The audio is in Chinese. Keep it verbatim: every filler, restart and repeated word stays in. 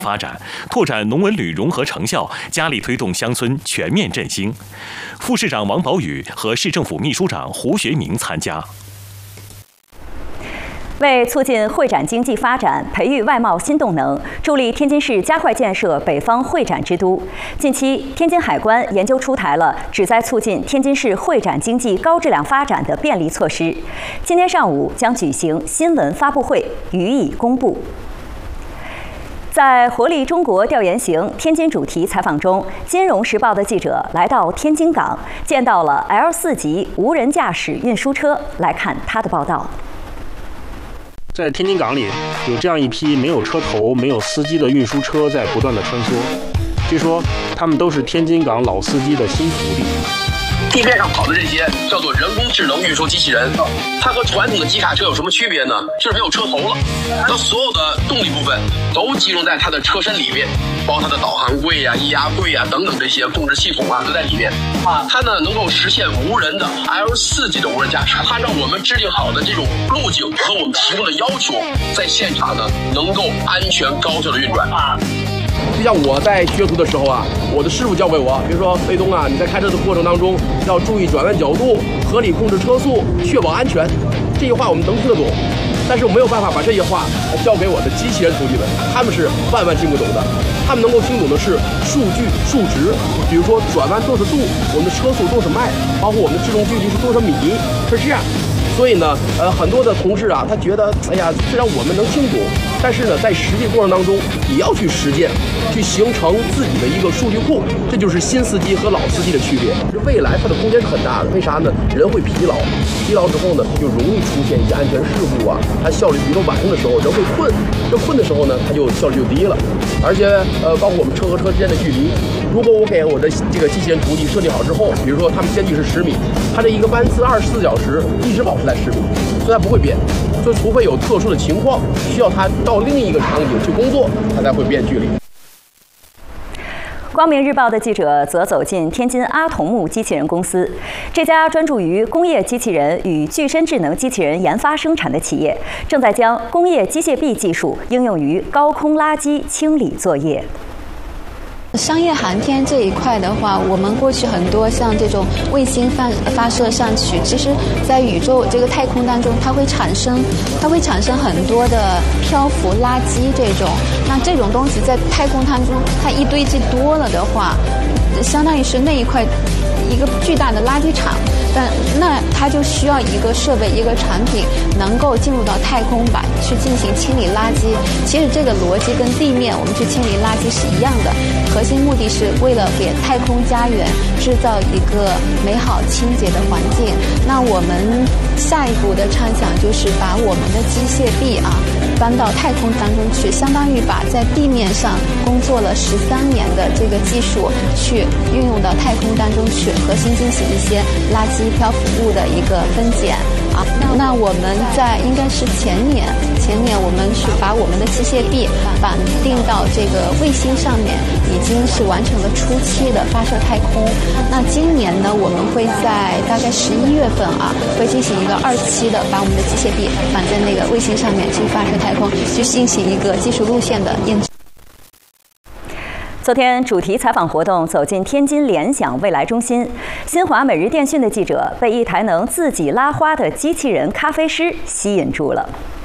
发展，拓展农文旅融合成效，加力推动乡村全面振兴。副市长王宝宇和市政府秘书长胡学明参加。 为促进会展经济发展，培育外贸新动能，助力天津市加快建设北方会展之都，近期天津海关研究出台了旨在促进天津市会展经济高质量发展的便利措施。今天上午将举行新闻发布会，予以公布。在活力中国调研行天津主题采访中，金融时报的记者来到天津港，见到了 L 四 级无人驾驶运输车。来看他的报道。 在天津港里，有这样一批没有车头、没有司机的运输车在不断的穿梭。据说，他们都是天津港老司机的新徒弟。 地面上跑的这些叫做人工智能运输机器人，它和传统的机卡车有什么区别呢？就是没有车头了，它所有的动力部分都集中在它的车身里面，包括它的导航柜呀、液压柜呀等等这些控制系统啊都在里面。啊，它呢能够实现无人的 L 四 级的无人驾驶，按照我们制定好的这种路径和我们提供的要求，在现场呢能够安全高效的运转。啊就像我在学徒的时候啊，我的师傅教给我，比如说卫东啊，你在开车的过程当中要注意转弯角度，合理控制车速，确保安全。这些话我们能听得懂，但是我没有办法把这些话交给我的机器人徒弟们，他们是万万听不懂的。他们能够听懂的是数据、数值，比如说转弯多少度，我们的车速多少迈，包括我们的制动距离是多少米，是这样。所以呢，呃，很多的同事啊，他觉得，哎呀，虽然我们能听懂，但是呢，在实际过程当中，也要去实践，去形成自己的一个数据库，这就是新司机和老司机的区别。未来它的空间是很大的，为啥呢？人会疲劳，疲劳之后呢，就容易出现一些安全事故啊，它效率，比如晚上的时候人会困，这困的时候呢，它就效率就低了。而且，呃，包括我们车和车之间的距离，如果我给我的这个机器人徒弟设计好之后，比如说他们间距是十米，它这一个班次二十四小时一直保持在十米，所以它不会变。所以除非有特殊的情况需要它到另一个场景去工作，它才会变距离。 光明日报的记者则走进天津阿童木机器人公司，这家专注于工业机器人与具身智能机器人研发生产的企业，正在将工业机械臂技术应用于高空垃圾清理作业。 商业航天这一块的话，我们过去很多像这种卫星发发射上去，其实在宇宙这个太空当中，它会产生它会产生很多的漂浮垃圾这种。那这种东西在太空当中，它一堆积多了的话，相当于是那一块一个巨大的垃圾场。但那它就需要一个设备、一个产品能够进入到太空吧，去进行清理垃圾。其实这个逻辑跟地面我们去清理垃圾是一样的，核心目的是为了给太空家园制造一个美好清洁的环境。那我们下一步的畅想就是把我们的机械臂啊搬到太空当中去，相当于把在地面上工作了十三年的这个技术去运用到太空当中去，核心进行一些垃圾漂浮物的一个分拣啊。那我们在应该是前年，前年我们是把我们的机械臂绑定到这个卫星上面，已经是完成了初期的发射太空。那今年呢，我们会在大概十一月份啊，会进行一个二期的，把我们的机械臂绑在那个卫星上面去发射太空，去进行一个技术路线的验证。 昨天主题采访活动走进天津联想未来中心，新华每日电讯的记者被一台能自己拉花的机器人咖啡师吸引住了。